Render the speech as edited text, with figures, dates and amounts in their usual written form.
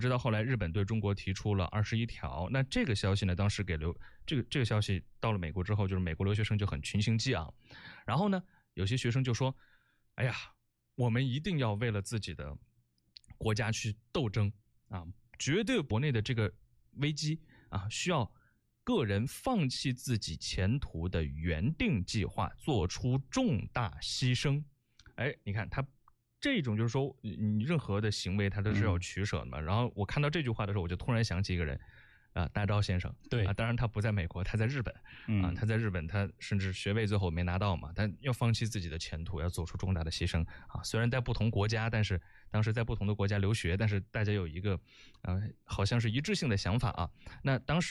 知道后来日本对中国提出了21条，那这个消息呢，当时这个消息到了美国之后，就是美国留学生就很群情激昂，然后呢，有些学生就说：“哎呀，我们一定要为了自己的国家去斗争啊，绝对国内的这个危机啊，需要个人放弃自己前途的原定计划，做出重大牺牲。”哎，你看他这种就是说，你任何的行为他都是要取舍的嘛。然后我看到这句话的时候，我就突然想起一个人，大钊先生。 对当然他不在美国，他在日本他在日本，他甚至学位最后没拿到嘛，他要放弃自己的前途，要做出重大的牺牲啊。虽然在不同国家，但是当时在不同的国家留学，但是大家有一个好像是一致性的想法啊。那当时